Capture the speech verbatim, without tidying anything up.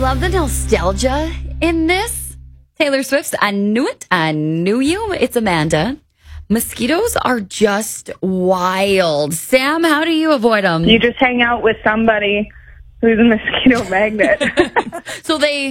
love the nostalgia in this. Taylor Swift's I Knew It, I Knew You. It's Amanda. Mosquitoes are just wild. Sam, how do you avoid them? You just hang out with somebody who's a mosquito magnet. So they